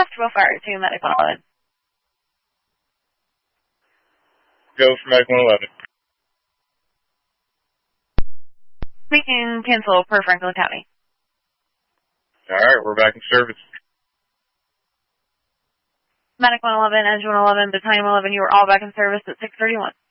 left, we'll fire to Medic 111. Go for Medic 111. We can cancel per Franklin County. Alright, we're back in service. Medic 111, Engine 111, Battalion 111, you are all back in service at 6:31.